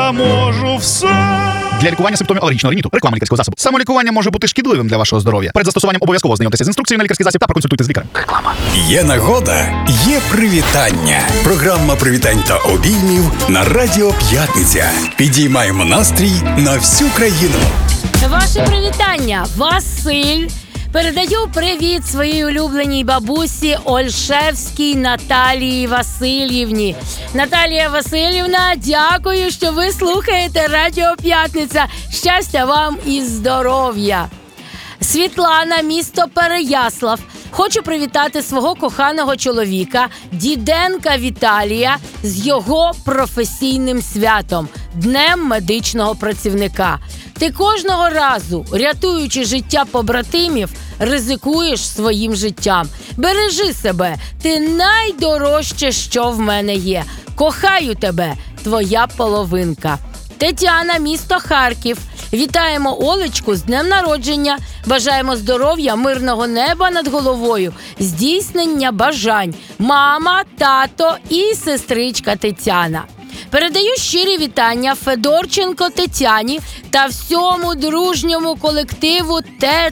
я можу все. Для лікування симптомів алергічного риніту. Реклама лікарського засобу. Самолікування може бути шкідливим для вашого здоров'я. Перед застосуванням обов'язково знайомтеся з інструкцією на лікарський засіб та проконсультуйте з лікарем. Реклама. Є нагода, є привітання. Програма привітань та обіймів на Радіо П'ятниця. Підіймаємо настрій на всю країну. Ваше привітання, Василь. Передаю привіт своїй улюбленій бабусі Ольшевській Наталії Васильівні. Наталія Васильівна, дякую, що ви слухаєте Радіо П'ятниця. Щастя вам і здоров'я. Світлана, місто Переяслав. Хочу привітати свого коханого чоловіка Діденка Віталія з його професійним святом – Днем медичного працівника. Ти кожного разу, рятуючи життя побратимів, ризикуєш своїм життям. Бережи себе, ти найдорожче, що в мене є. Кохаю тебе, твоя половинка. Тетяна, місто Харків. Вітаємо Олечку з днем народження. Бажаємо здоров'я, мирного неба над головою, здійснення бажань. Мама, тато і сестричка Тетяна. Передаю щирі вітання Федорченко Тетяні та всьому дружньому колективу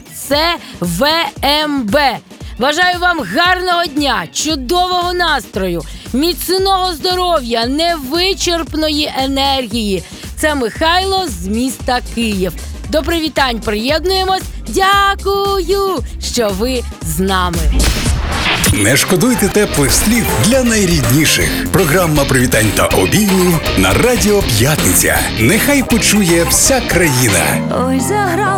ТЦВМБ. Бажаю вам гарного дня, чудового настрою, міцного здоров'я, невичерпної енергії. Це Михайло з міста Київ. До привітань приєднуємось. Дякую, що ви з нами. Не шкодуйте теплих слів для найрідніших. Програма привітань та обіймів на Радіо П'ятниця. Нехай почує вся країна. Ой, заграв